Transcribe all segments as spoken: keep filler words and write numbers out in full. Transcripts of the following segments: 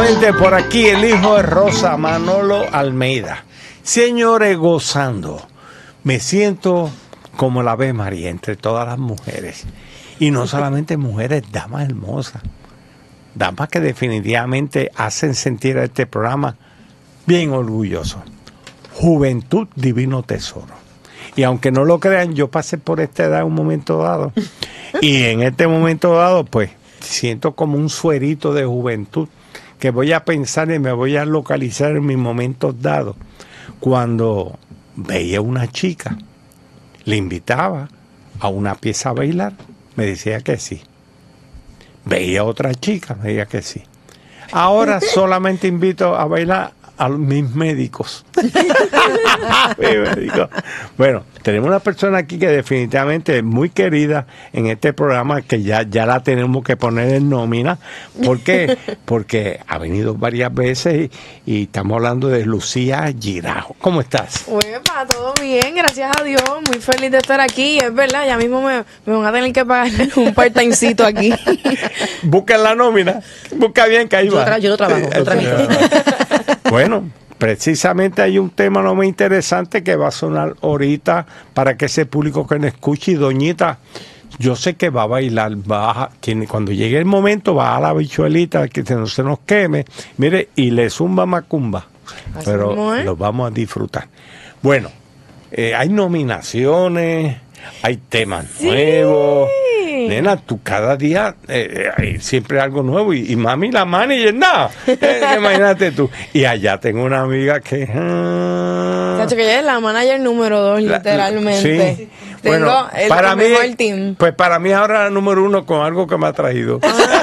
nuevamente por aquí el hijo de Rosa, Manolo Almeida. Señores, gozando. Me siento como la Ave María entre todas las mujeres. Y no solamente mujeres, damas hermosas. Damas que definitivamente hacen sentir a este programa bien orgulloso. Juventud, divino tesoro. Y aunque no lo crean, yo pasé por esta edad en un momento dado. Y en este momento dado, pues, siento como un suerito de juventud que voy a pensar y me voy a localizar en mis momentos dados. Cuando veía una chica, le invitaba a una pieza a bailar, me decía que sí. Veía otra chica, me decía que sí. Ahora solamente invito a bailar a mis médicos. médicos. Bueno, tenemos una persona aquí que definitivamente es muy querida en este programa, que ya, ya la tenemos que poner en nómina. ¿Por qué? Porque ha venido varias veces y, y estamos hablando de Lucía Girajo. ¿Cómo estás? Uepa, todo bien, gracias a Dios. Muy feliz de estar aquí. Es verdad, ya mismo me, me van a tener que pagar un part-timecito aquí. Busca en la nómina. Busca bien que ahí yo va. Tra- yo lo trabajo. Lo tramito. Bueno, precisamente hay un tema no muy interesante que va a sonar ahorita para que ese público que nos escuche. Y doñita, yo sé que va a bailar, va a, tiene, cuando llegue el momento va a la bichuelita que no se nos queme, mire, y le zumba macumba. Así Pero mismo, ¿eh? lo vamos a disfrutar. Bueno, eh, hay nominaciones, hay temas Sí. nuevos. Nena, tú cada día eh, hay siempre algo nuevo y, y mami la manager, nada. Eh, imagínate tú. Y allá tengo una amiga que... Ah, Cacho, que ella es la manager número dos, la- literalmente. sí. Tengo Bueno, el, para el mí, mejor team. pues para mí ahora la número uno con algo que me ha traído.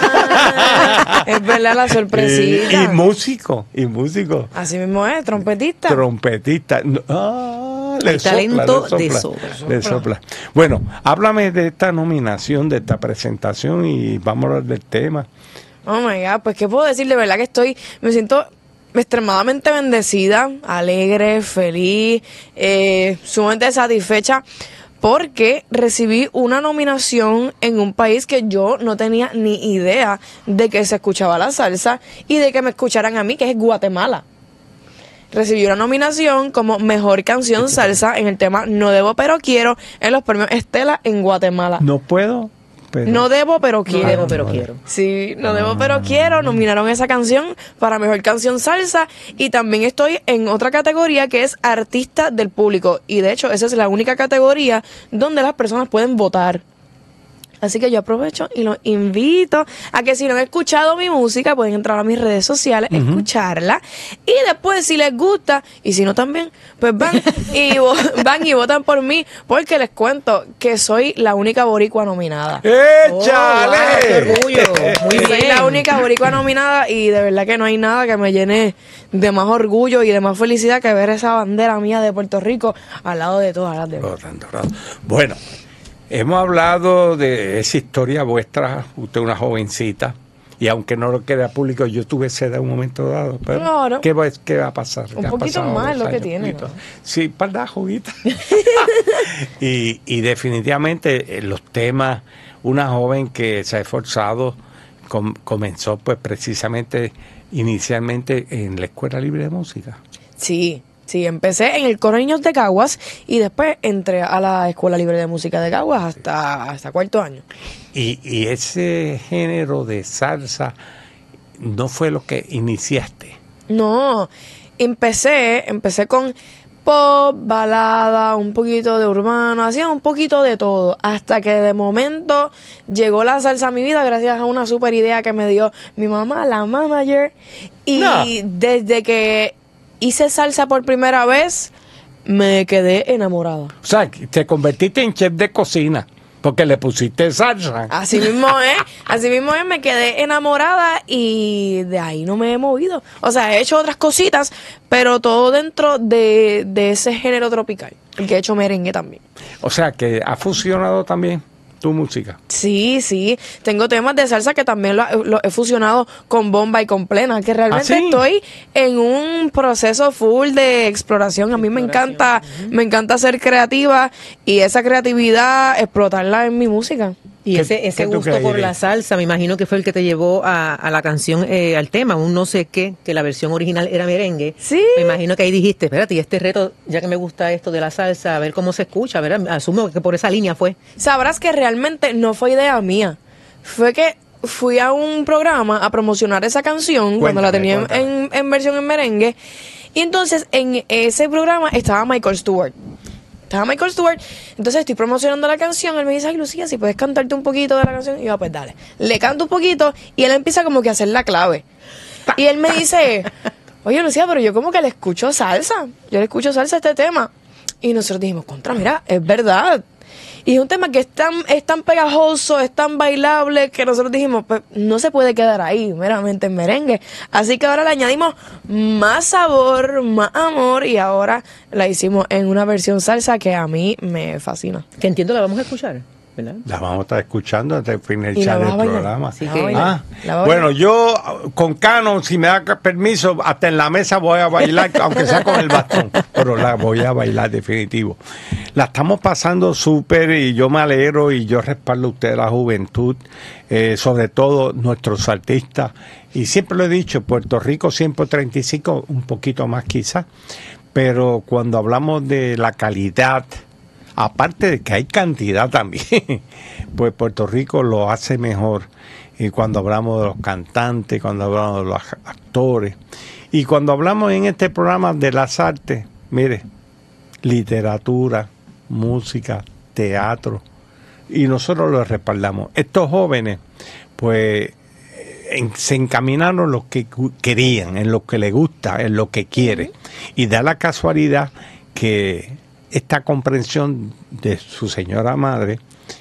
Ah, es verdad, la sorpresita. y, y músico, y músico. Así mismo es, trompetista. Trompetista. No, ah, le Hay sopla, talento le sopla, de sobra. le sopla. Bueno, háblame de esta nominación, de esta presentación y vamos a hablar del tema. Oh my God, pues qué puedo decir, de verdad que estoy, me siento extremadamente bendecida, alegre, feliz, eh, sumamente satisfecha, porque recibí una nominación en un país que yo no tenía ni idea de que se escuchaba la salsa y de que me escucharan a mí, que es Guatemala. Recibí una nominación como Mejor Canción Salsa en el tema No Debo Pero Quiero en los premios Estela en Guatemala. No puedo, pero... No debo, pero No quiero. debo, pero quiero. Sí, no debo, pero quiero. Nominaron esa canción para Mejor Canción Salsa. Y también estoy en otra categoría que es Artista del Público. Y de hecho, esa es la única categoría donde las personas pueden votar. Así que yo aprovecho y los invito a que si no han escuchado mi música, pueden entrar a mis redes sociales, uh-huh. escucharla. Y después, si les gusta, y si no también, pues van y, vo- van y votan por mí, porque les cuento que soy la única boricua nominada. ¡Échale! Oh, wow, qué orgullo. Muy Soy bien. la única boricua nominada y de verdad que no hay nada que me llene de más orgullo y de más felicidad que ver esa bandera mía de Puerto Rico al lado de todas las demás. Bueno, hemos hablado de esa historia vuestra, usted una jovencita, y aunque no lo quede a público, yo tuve esa edad en un momento dado, pero Claro. ¿qué, va, ¿qué va a pasar? Un Ya ha poquito pasado más dos lo que años, tiene, poquito. ¿no? Sí, para juguita. y, y definitivamente eh, los temas, una joven que se ha esforzado, com- comenzó pues precisamente, inicialmente en la Escuela Libre de Música. Sí, sí, empecé en el Coro de Niños de Caguas y después entré a la Escuela Libre de Música de Caguas hasta, hasta cuarto año. Y, y ese género de salsa no fue lo que iniciaste. No, empecé, empecé con pop, balada, un poquito de urbano, hacía un poquito de todo, hasta que de momento llegó la salsa a mi vida gracias a una super idea que me dio mi mamá, la manager, y No. desde que hice salsa por primera vez, me quedé enamorada. O sea, que te convertiste en chef de cocina porque le pusiste salsa. Así mismo es, así mismo es, me quedé enamorada y de ahí no me he movido. O sea, he hecho otras cositas, pero todo dentro de, de ese género tropical, porque he hecho merengue también. O sea, que ha fusionado también tu música. Sí, sí, tengo temas de salsa que también los lo he fusionado con bomba y con plena, que realmente ¿Ah, sí? estoy en un proceso full de exploración. A mí me encanta, me encanta ser creativa y esa creatividad explotarla en mi música. Y ¿Qué- ese, ese qué tú gusto crees, por Irene? la salsa, me imagino que fue el que te llevó a, a la canción, eh, al tema, un no sé qué, que la versión original era merengue. Sí. Me imagino que ahí dijiste, espérate, y este reto, ya que me gusta esto de la salsa, a ver cómo se escucha, ¿verdad? Asumo que por esa línea fue. Sabrás que realmente no fue idea mía. Fue que fui a un programa a promocionar esa canción cuando la Cuéntame, tenía en, cuéntame. en- en versión en merengue. Y entonces en ese programa estaba Michael Stewart. Estaba Michael Stewart. Entonces estoy promocionando la canción. Él me dice, ay, Lucía, si puedes cantarte un poquito de la canción. Y yo, pues dale. Le canto un poquito y él empieza como que a hacer la clave. Y él me dice, oye, Lucía, pero yo como que le escucho salsa. Yo le escucho salsa a este tema. Y nosotros dijimos, contra, mira, es verdad. Y es un tema que es tan, es tan pegajoso, es tan bailable, que nosotros dijimos, pues no se puede quedar ahí, meramente en merengue. Así que ahora le añadimos más sabor, más amor, y ahora la hicimos en una versión salsa que a mí me fascina. Que entiendo la vamos a escuchar, ¿verdad? La vamos a estar escuchando hasta el Y la finalizar vas a del bailar. programa. Así La que- vas a bailar. Ah, La vas a bueno, bailar. yo con Cano, si me da permiso, hasta en la mesa voy a bailar, aunque sea con el bastón, pero la voy a bailar definitivo. La estamos pasando súper y yo me alegro y yo respaldo a ustedes, la juventud, eh, sobre todo nuestros artistas. Y siempre lo he dicho, Puerto Rico ciento treinta y cinco, un poquito más quizás, pero cuando hablamos de la calidad, aparte de que hay cantidad también, pues Puerto Rico lo hace mejor. Y cuando hablamos de los cantantes, cuando hablamos de los actores, y cuando hablamos en este programa de las artes, mire, literatura, música, teatro, y nosotros lo respaldamos. Estos jóvenes, pues, en- se encaminaron en lo que cu- querían, en lo que les gusta, en lo que quieren. Y da la casualidad que esta comprensión de su señora madre,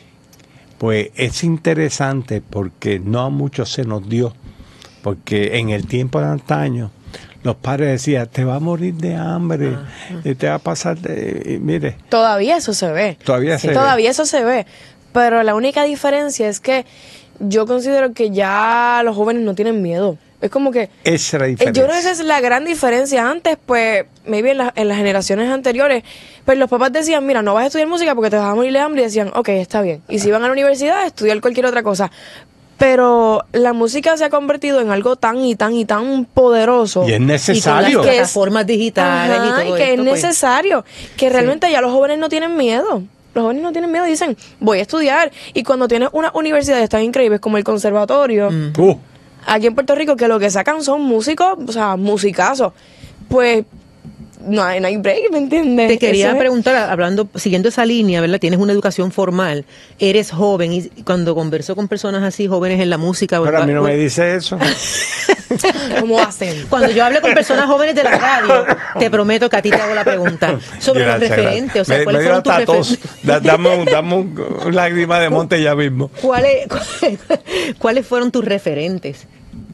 pues es interesante porque no a muchos se nos dio, porque en el tiempo de antaño los padres decían, te va a morir de hambre, eh, te va a pasar de... y mire, Todavía eso se ve. todavía se ve. Todavía eso se ve. Pero la única diferencia es que yo considero que ya los jóvenes no tienen miedo. Es como que... Esa es la eh, diferencia. Yo creo que esa es la gran diferencia. Antes, pues, maybe en, la- en las generaciones anteriores, pues los papás decían, mira, no vas a estudiar música porque te vas a morir de hambre. Y decían, ok, está bien. Y si iban a la universidad, a estudiar cualquier otra cosa. Pero la música se ha convertido en algo tan y tan y tan poderoso. Y es Y con necesario. las Que es- plataformas digitales Ajá, y todo y que esto, es pues. necesario, que realmente ya los jóvenes no tienen miedo. Los jóvenes no tienen miedo, dicen, voy a estudiar. Y cuando tienes unas universidades tan increíbles como el conservatorio, Uh, aquí en Puerto Rico, que lo que sacan son músicos, o sea, musicazos, pues no hay, no hay break, ¿me entiendes? Te quería Eso es- preguntar, hablando, siguiendo esa línea, ¿verdad? Tienes una educación formal, eres joven y cuando converso con personas así jóvenes en la música, pero a mí no o- me dice eso. ¿Cómo hacen? cuando yo hable con personas jóvenes de la radio, te prometo que a ti te hago la pregunta sobre Gracias, los referentes, gracias. o sea, Me- ¿cuáles me dio fueron tus hasta tos. referentes? Da- Dame un, dame un, un lágrima de monte ya mismo. ¿Cuáles, ¿Cuáles fueron tus referentes?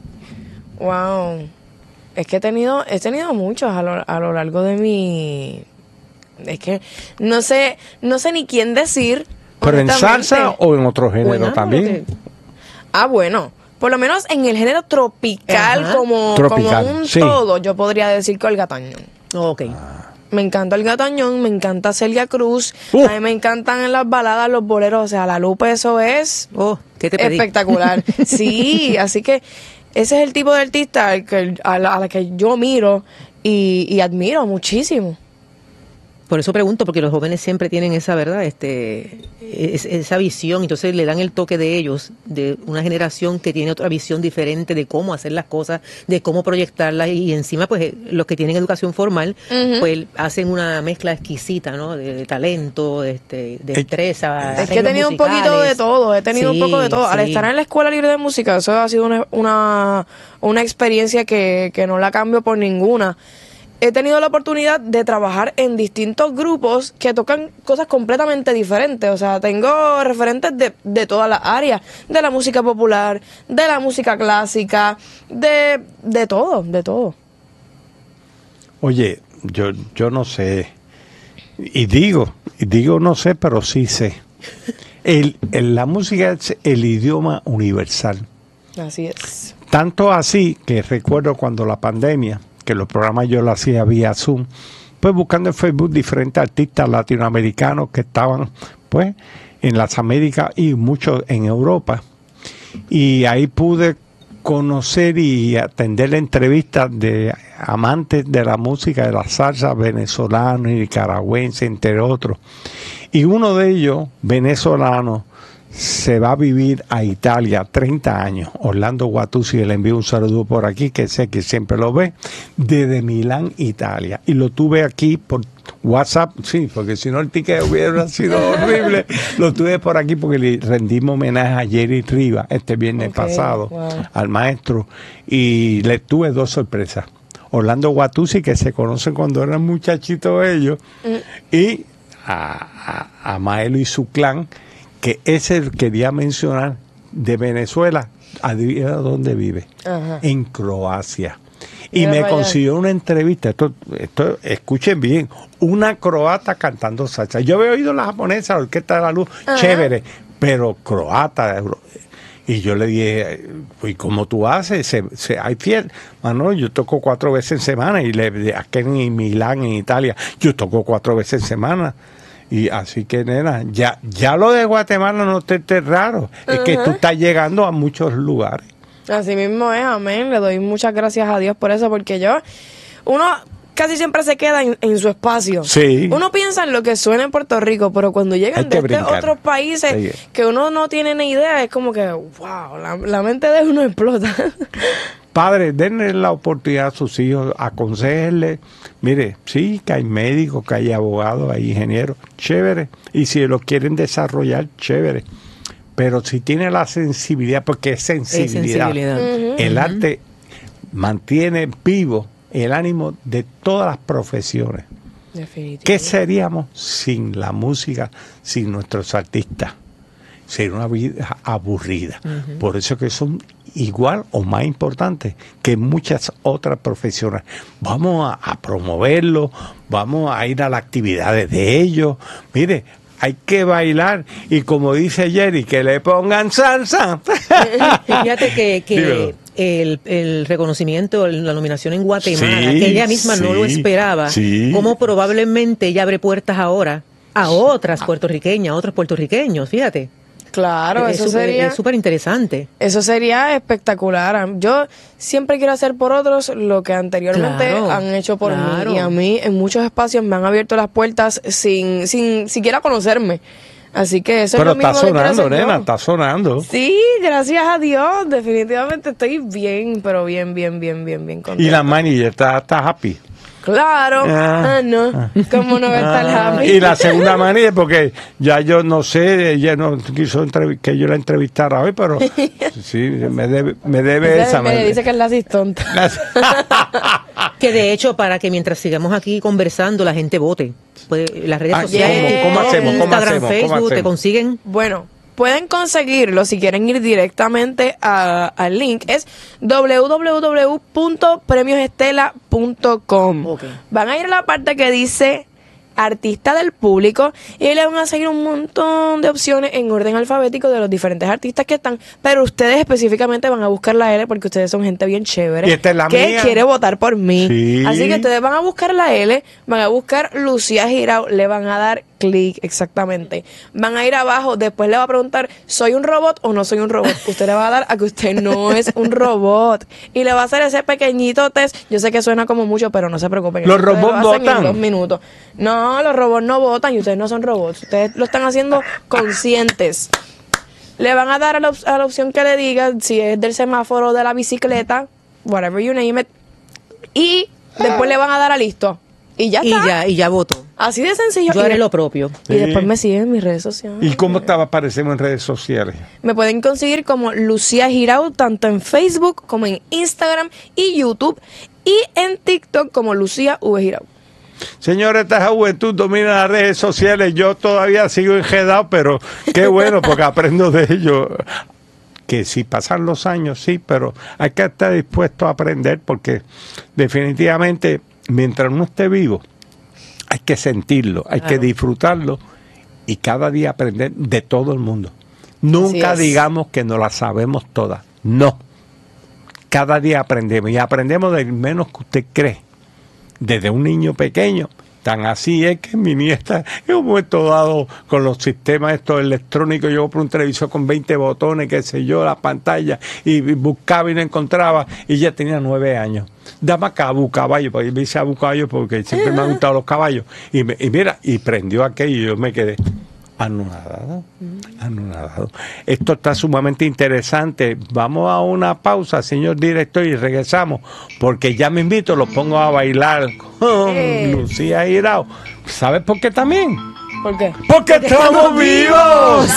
Wow. Es que he tenido, he tenido muchos a lo, a lo largo de mi... Es que no sé, no sé ni quién decir. ¿Pero en honestamente. salsa o en otro género Bueno, también? porque- Ah, bueno. Por lo menos en el género tropical, Ajá. como, Tropical, como un sí. todo, yo podría decir que Olga Tañón. Ok. Me encanta Olga Tañón, me encanta Celia Cruz, Uh. a mí me encantan las baladas, los boleros, o sea, la Lupe, eso es Oh, ¿qué te pedí? espectacular. Sí, así que ese es el tipo de artista al que, a, la, a la que yo miro y, y admiro muchísimo. Por eso pregunto, porque los jóvenes siempre tienen esa verdad, este, es- esa visión, entonces le dan el toque de ellos, de una generación que tiene otra visión diferente de cómo hacer las cosas, de cómo proyectarlas, y encima, pues, eh, los que tienen educación formal, Ujú. pues, hacen una mezcla exquisita, ¿no? De, de talento, de, este, de destreza. Es que he tenido un poquito de todo, he tenido un poco de todo. Al estar en la Escuela Libre de Música, eso ha sido una, una, una experiencia que, que no la cambio por ninguna. He tenido la oportunidad de trabajar en distintos grupos que tocan cosas completamente diferentes. O sea, tengo referentes de, de todas las áreas, de la música popular, de la música clásica, de, de todo, de todo. Oye, yo, yo no sé, y digo, y digo no sé, pero sí sé. El, el- la música es el idioma universal. Así es. Tanto así que recuerdo cuando la pandemia, que los programas yo lo hacía vía Zoom, pues buscando en Facebook diferentes artistas latinoamericanos que estaban, pues, en las Américas y mucho en Europa. Y ahí pude conocer y atender entrevistas de amantes de la música de la salsa venezolano y nicaragüense, entre otros. Y uno de ellos, venezolano, se va a vivir a Italia, treinta años. Orlando Guatuzzi, le envío un saludo por aquí, que sé que siempre lo ve, desde Milán, Italia. Y lo tuve aquí por WhatsApp, sí, porque si no el ticket hubiera sido horrible. Lo tuve por aquí porque le rendimos homenaje a Jerry Rivas este viernes okay, pasado, wow. al maestro, y le tuve dos sorpresas. Orlando Guatuzzi, que se conocen cuando eran muchachitos ellos, mm. y a, a, a Maelo y su clan, que ese quería mencionar, de Venezuela, adivina dónde vive, Ajá. en Croacia. Y Mira me vaya. consiguió una entrevista, esto, esto, escuchen bien, una croata cantando salsa. Yo había oído la japonesa, la Orquesta de la Luz, Ajá. chévere, pero croata. Y yo le dije, ¿y cómo tú haces? Se, se, hay fiel. Mano, yo toco cuatro veces en semana, y le, aquí en Milán, en Italia, yo toco cuatro veces en semana. Y así que, nena, ya ya lo de Guatemala no te esté raro. Uh-huh. Es que tú estás llegando a muchos lugares. Así mismo es, amén. Le doy muchas gracias a Dios por eso, porque yo, uno casi siempre se queda en, en su espacio. Sí. Uno piensa en lo que suena en Puerto Rico, pero cuando llegan de este otros países sí. que uno no tiene ni idea, es como que, wow, la, la mente de uno explota. Padre, denle la oportunidad a sus hijos, aconséjenle, mire, sí, que hay médicos, que hay abogados, hay ingenieros, chévere, y si lo quieren desarrollar, chévere, pero si tiene la sensibilidad, porque es sensibilidad, es sensibilidad. Uh-huh. el uh-huh. arte mantiene vivo el ánimo de todas las profesiones. Definitivamente. ¿Qué seríamos sin la música, sin nuestros artistas? Sería una vida aburrida. Uh-huh. Por eso que son igual o más importantes que muchas otras profesiones. Vamos a, a promoverlo, vamos a ir a las actividades de ellos. Mire, hay que bailar y como dice Jerry, que le pongan salsa. Fíjate que, que el, el reconocimiento, la nominación en Guatemala, sí, que ella misma sí, no lo esperaba, sí. como probablemente ella abre puertas ahora a otras puertorriqueñas, a otros puertorriqueños, fíjate. Claro, es eso super, sería... Es súper interesante. Eso sería espectacular. Yo siempre quiero hacer por otros lo que anteriormente claro, han hecho por claro. mí. Y a mí en muchos espacios me han abierto las puertas sin, sin siquiera conocerme. Así que eso Pero es lo mismo está sonando, que nena, está sonando. Sí, gracias a Dios. Definitivamente estoy bien, pero bien, bien, bien, bien, bien contenta. Y la manager está, está happy. Claro, ah, ah no, ah, ¿cómo no va a estar ah, happy? Y la segunda manía, porque ya yo no sé, ella no quiso que yo la entrevistara hoy, pero sí, me debe, me debe esa. Me dice que es la asistente. Que de hecho, para que mientras sigamos aquí conversando, la gente vote. Pues, las redes ah, sociales, ¿cómo, cómo hacemos? Instagram, ¿Cómo hacemos? Facebook, ¿Cómo hacemos? te consiguen. Bueno. Pueden conseguirlo si quieren ir directamente a, al link. Es doble u doble u doble u punto premios estela punto com. Okay. Van a ir a la parte que dice artista del público y le van a seguir un montón de opciones en orden alfabético de los diferentes artistas que están, pero ustedes específicamente van a buscar la L porque ustedes son gente bien chévere y esta es la que mía. quiere votar por mí. Sí. Así que ustedes van a buscar la L, van a buscar Lucía Girao, le van a dar clic, exactamente. Van a ir abajo, después le va a preguntar, ¿soy un robot o no soy un robot? Usted le va a dar a que usted no es un robot. Y le va a hacer ese pequeñito test. Yo sé que suena como mucho, pero no se preocupen. ¿Los robots votan? En dos minutos. No, los robots no votan y ustedes no son robots. Ustedes lo están haciendo conscientes. Le van a dar a la, a la opción que le diga, si es del semáforo, de la bicicleta, whatever you name it. Y después le van a dar a listo. Y ya está. Y ya, y ya votó. Así de sencillo. Yo haré lo propio. Y sí. después me siguen en mis redes sociales. ¿Y cómo te aparecemos en redes sociales? Me pueden conseguir como Lucía Girao, tanto en Facebook como en Instagram y YouTube. Y en TikTok como Lucía V. Girao. Señores, esta juventud domina las redes sociales. Yo todavía sigo enredado, pero qué bueno, porque aprendo de ello. Que si pasan los años, sí, pero hay que estar dispuesto a aprender, porque definitivamente, mientras uno esté vivo, hay que sentirlo, hay claro. que disfrutarlo y cada día aprender de todo el mundo. Nunca digamos que no la sabemos todas. No. Cada día aprendemos y aprendemos del menos que usted cree. Desde un niño pequeño Tan así es que mi nieta, en un momento dado, con los sistemas estos electrónicos, yo compré un televisor con veinte botones, qué sé yo, la pantalla, y buscaba y no encontraba, y ella tenía nueve años. Dame acá, Abu Caballo, porque me dice Abu Caballo porque siempre me han gustado los caballos. Y, me, y mira, y prendió aquello y yo me quedé anonadado, anonadado. Esto está sumamente interesante. Vamos a una pausa, señor director, y regresamos, porque ya me invito, los pongo a bailar con Eh. Lucía Hirao. ¿Sabes por qué también? ¿Por qué? ¡Porque estamos vivos!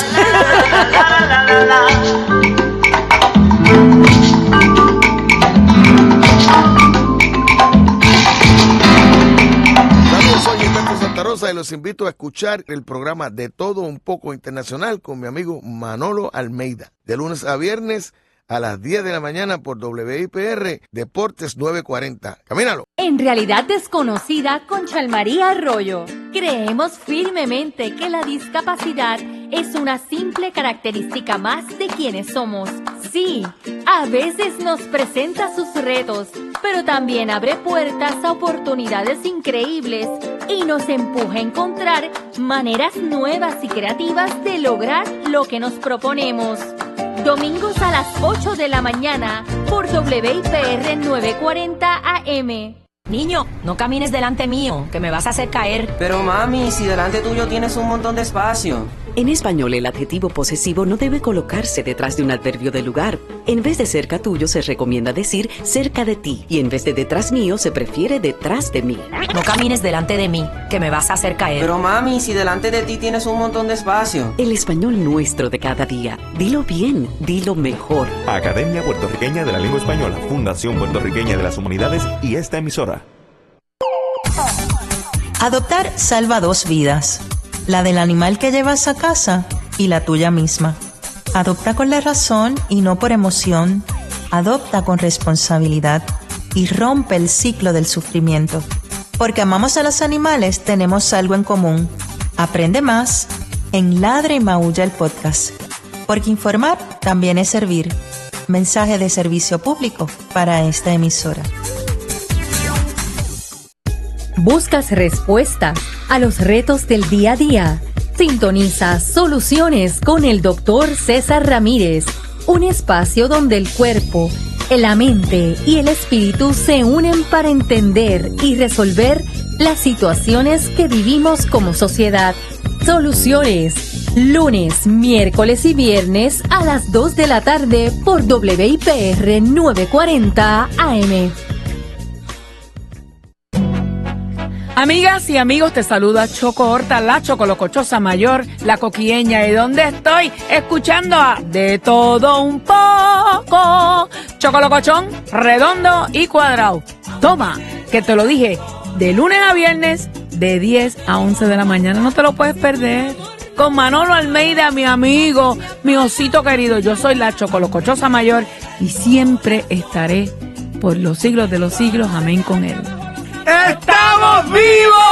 Saludos, soy Gilberto Santa Rosa y los invito a escuchar el programa De Todo Un Poco Internacional con mi amigo Manolo Almeida, de lunes a viernes a las diez de la mañana por W I P R Deportes nueve cuarenta. ¡Camínalo! En Realidad Desconocida con Chalmaría Arroyo, creemos firmemente que la discapacidad es una simple característica más de quienes somos. Sí, a veces nos presenta sus retos, pero también abre puertas a oportunidades increíbles y nos empuja a encontrar maneras nuevas y creativas de lograr lo que nos proponemos. Domingos a las ocho de la mañana por W I P R nueve cuarenta A M. Niño, no camines delante mío, que me vas a hacer caer. Pero mami, si delante tuyo tienes un montón de espacio. En español, el adjetivo posesivo no debe colocarse detrás de un adverbio de lugar. En vez de cerca tuyo, se recomienda decir cerca de ti. Y en vez de detrás mío, se prefiere detrás de mí. No camines delante de mí, que me vas a hacer caer. Pero mami, si delante de ti tienes un montón de espacio. El español nuestro de cada día. Dilo bien, dilo mejor. Academia Puertorriqueña de la Lengua Española, Fundación Puertorriqueña de las Humanidades y esta emisora. Adoptar salva dos vidas, la del animal que llevas a casa y la tuya misma. Adopta con la razón y no por emoción. Adopta con responsabilidad y rompe el ciclo del sufrimiento. Porque amamos a los animales, tenemos algo en común. Aprende más en Ladra y Maulla el podcast. Porque informar también es servir. Mensaje de servicio público para esta emisora. ¿Buscas respuestas a los retos del día a día? Sintoniza Soluciones con el doctor César Ramírez, un espacio donde el cuerpo, la mente y el espíritu se unen para entender y resolver las situaciones que vivimos como sociedad. Soluciones, lunes, miércoles y viernes a las dos de la tarde por W I P R nueve cuarenta A M. Amigas y amigos, te saluda Choco Horta, la chocolocochosa mayor, la coquilleña. ¿Y dónde estoy? Escuchando a De Todo Un Poco. Chocolocochón, redondo y cuadrado. Toma, que te lo dije, de lunes a viernes, de diez a once de la mañana. No te lo puedes perder. Con Manolo Almeida, mi amigo, mi osito querido. Yo soy la chocolocochosa mayor y siempre estaré por los siglos de los siglos. Amén con él. ¡Estamos vivos!